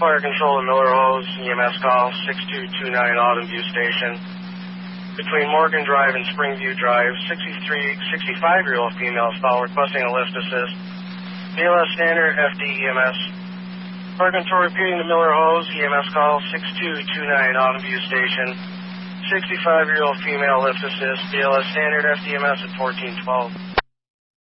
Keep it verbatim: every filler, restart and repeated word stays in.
Fire Control to Miller Hose, E M S call six two two nine Autumn View Station. Between Morgan Drive and Springview Drive, sixty-three, sixty-five-year-old female foul requesting a lift assist. B L S Standard, F D E M S. Fire Control repeating to Miller Hose, E M S call six two two nine Autumn View Station. sixty-five-year-old female lift assist, B L S Standard, F D E M S at fourteen twelve.